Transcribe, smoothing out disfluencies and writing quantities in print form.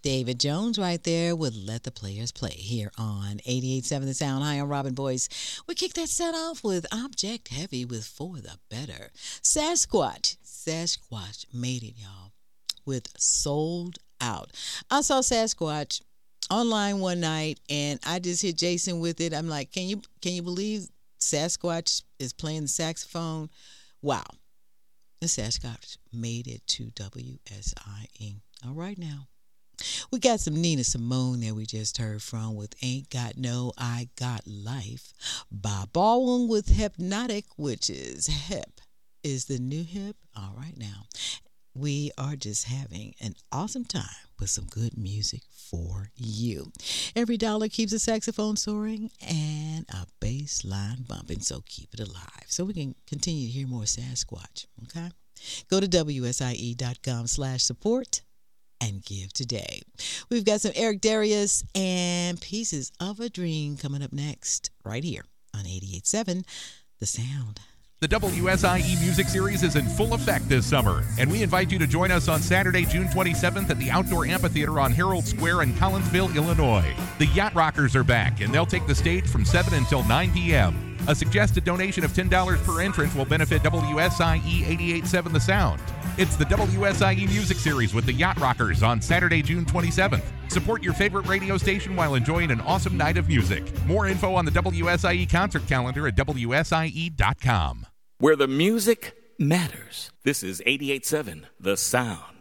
David Jones right there with Let the Players Play here on 88.7 The Sound. Hi, I'm Robin Boyce. We kick that set off with Object Heavy with For the Better. Sasquatch made it, y'all, with Sold Out. I saw Sasquatch online one night, and I just hit Jason with it. I'm like, can you believe Sasquatch is playing the saxophone? Wow. The Sasquatch made it to WSIE. All right now. We got some Nina Simone that we just heard from with Ain't Got No, I Got Life. Bob Baldwin with Hypnotic, which is hip. Is the new hip? All right now. We are just having an awesome time with some good music for you. Every dollar keeps a saxophone soaring and a bass line bumping, so keep it alive so we can continue to hear more Sasquatch, okay? Go to WSIE.com/support and give today. We've got some Eric Darius and Pieces of a Dream coming up next right here on 88.7 The Sound. The WSIE Music Series is in full effect this summer, and we invite you to join us on Saturday, June 27th at the Outdoor Amphitheater on Herald Square in Collinsville, Illinois. The Yacht Rockers are back, and they'll take the stage from 7 until 9 p.m. A suggested donation of $10 per entrance will benefit WSIE 88.7 The Sound. It's the WSIE Music Series with the Yacht Rockers on Saturday, June 27th. Support your favorite radio station while enjoying an awesome night of music. More info on the WSIE concert calendar at WSIE.com. Where the music matters. This is 88.7 The Sound.